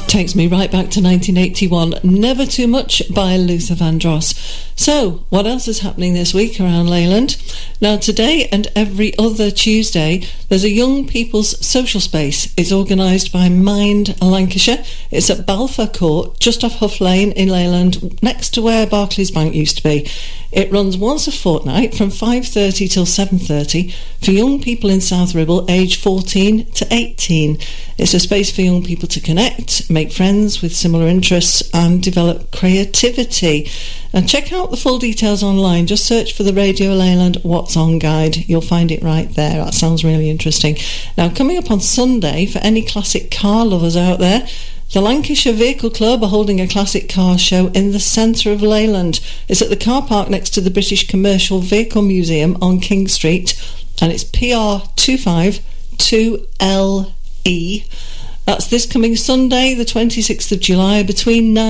Takes me right back to 1981. Never Too Much by Luther Vandross. So, what else is happening this week around Leyland? Now, today and every other Tuesday, there's a young people's social space. It's organised by Mind Lancashire. It's at Balfour Court, just off Huff Lane in Leyland, next to where Barclays Bank used to be. It runs once a fortnight from 5:30 till 7:30 for young people in South Ribble, aged 14 to 18. It's a space for young people to connect, make friends with similar interests and develop creativity. And check out the full details online. Just search for the Radio Leyland What's On guide. You'll find it right there. That sounds really interesting. Now, coming up on Sunday, for any classic car lovers out there, the Lancashire Vehicle Club are holding a classic car show in the centre of Leyland. It's at the car park next to the British Commercial Vehicle Museum on King Street, and it's PR252LE. That's this coming Sunday, the 26th of July, between 9